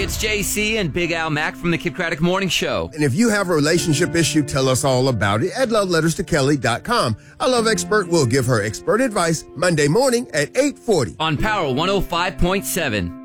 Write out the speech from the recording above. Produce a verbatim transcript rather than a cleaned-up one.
it's J C and Big Al Mack from the Kid Craddock Morning Show. And if you have a relationship issue, tell us all about it at love letters to kelly dot com. A love expert will give her expert advice Monday morning at eight forty. On Power one oh five point seven.